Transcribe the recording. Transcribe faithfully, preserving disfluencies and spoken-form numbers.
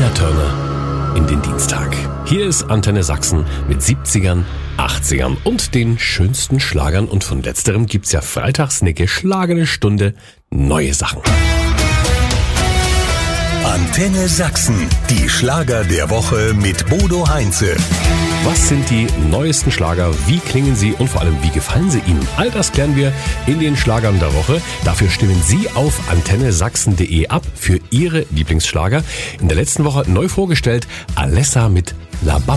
Tina Turner in den Dienstag. Hier ist Antenne Sachsen mit siebzigern, achtzigern und den schönsten Schlagern. Und von letzterem gibt's ja freitags eine geschlagene Stunde neue Sachen. Antenne Sachsen, die Schlager der Woche mit Bodo Heinze. Was sind die neuesten Schlager? Wie klingen sie und vor allem, wie gefallen sie Ihnen? All das klären wir in den Schlagern der Woche. Dafür stimmen Sie auf antenne sachsen punkt de ab für Ihre Lieblingsschlager. In der letzten Woche neu vorgestellt Alessa mit La Bamba.